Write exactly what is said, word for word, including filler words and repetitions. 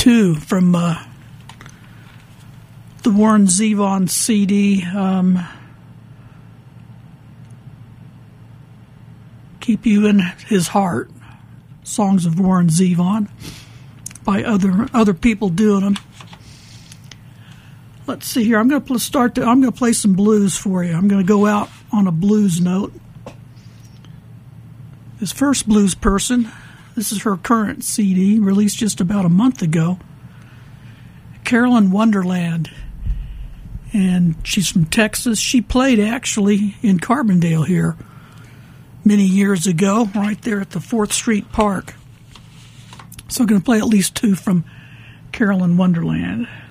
two from uh, the Warren Zevon C D. Um, Keep You in His Heart. Songs of Warren Zevon by other other people doing them. Let's see here. I'm going to start. To, I'm going to play some blues for you. I'm going to go out on a blues note. This first blues person, this is her current C D, released just about a month ago. Carolyn Wonderland, and she's from Texas. She played actually in Carbondale here many years ago, right there at the fourth Street Park. So I'm going to play at least two from Carolyn Wonderland.